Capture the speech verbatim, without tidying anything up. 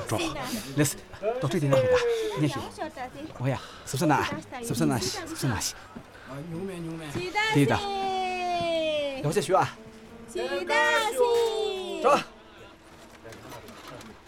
走，来是，到这点上回答，你去。我呀，是不是那？是不是那些？是不是那些？ 啊，牛妹牛妹。 对的。要不再学啊？ 齐大西。 走。